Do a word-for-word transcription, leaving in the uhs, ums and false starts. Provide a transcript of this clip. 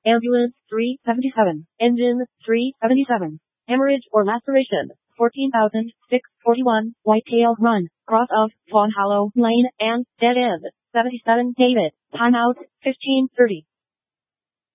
Ambulance three seventy-seven. Engine three seventy-seven. Hemorrhage or laceration fourteen thousand six hundred forty-one. Whitetail Run, cross of Fawn Hollow Lane and Dead End seventy-seven. David, timeout fifteen thirty.